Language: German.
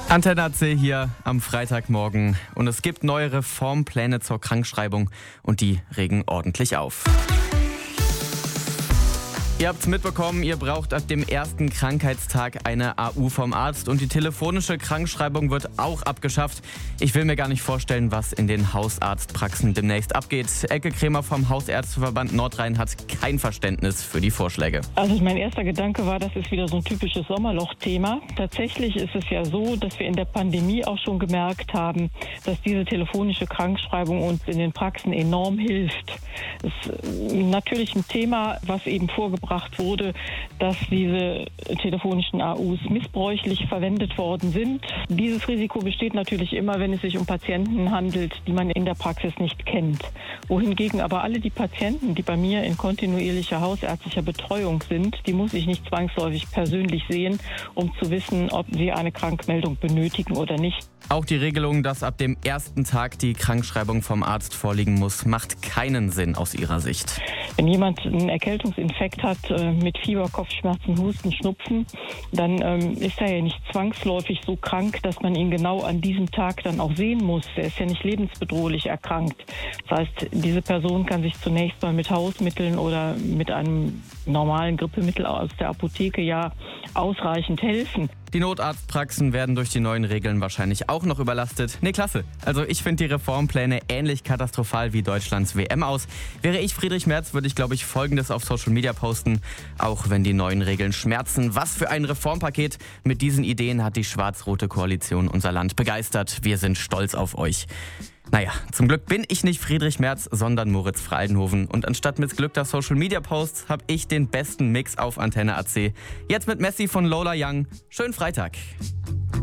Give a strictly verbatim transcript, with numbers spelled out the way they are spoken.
Antenne A C hier am Freitagmorgen und es gibt neue Reformpläne zur Krankschreibung und die regen ordentlich auf. Ihr habt's mitbekommen, ihr braucht ab dem ersten Krankheitstag eine A U vom Arzt und die telefonische Krankschreibung wird auch abgeschafft. Ich will mir gar nicht vorstellen, was in den Hausarztpraxen demnächst abgeht. Elke Kremer vom Hausärzteverband Nordrhein hat kein Verständnis für die Vorschläge. Also mein erster Gedanke war, das ist wieder so ein typisches Sommerloch-Thema. Tatsächlich ist es ja so, dass wir in der Pandemie auch schon gemerkt haben, dass diese telefonische Krankschreibung uns in den Praxen enorm hilft. Das ist natürlich ein Thema, was eben vorgebracht wurde, dass diese telefonischen A Us missbräuchlich verwendet worden sind. Dieses Risiko besteht natürlich immer, wenn es sich um Patienten handelt, die man in der Praxis nicht kennt. Wohingegen aber alle die Patienten, die bei mir in kontinuierlicher hausärztlicher Betreuung sind, die muss ich nicht zwangsläufig persönlich sehen, um zu wissen, ob sie eine Krankmeldung benötigen oder nicht. Auch die Regelung, dass ab dem ersten Tag die Krankschreibung vom Arzt vorliegen muss, macht keinen Sinn aus Ihrer Sicht. Wenn jemand einen Erkältungsinfekt hat äh, mit Fieber, Kopfschmerzen, Husten, Schnupfen, dann ähm, ist er ja nicht zwangsläufig so krank, dass man ihn genau an diesem Tag dann auch sehen muss. Er ist ja nicht lebensbedrohlich erkrankt. Das heißt, diese Person kann sich zunächst mal mit Hausmitteln oder mit einem normalen Grippemittel aus der Apotheke ja ausreichend helfen. Die Notarztpraxen werden durch die neuen Regeln wahrscheinlich auch noch überlastet. Ne, klasse. Also ich finde die Reformpläne ähnlich katastrophal wie Deutschlands W M aus. Wäre ich Friedrich Merz, würde ich, glaube ich, Folgendes auf Social Media posten. Auch wenn die neuen Regeln schmerzen. Was für ein Reformpaket. Mit diesen Ideen hat die schwarz-rote Koalition unser Land begeistert. Wir sind stolz auf euch. Naja, zum Glück bin ich nicht Friedrich Merz, sondern Moritz Freidenhofen. Und anstatt missglückter Social-Media-Posts habe ich den besten Mix auf Antenne A C. Jetzt mit Messi von Lola Young. Schönen Freitag.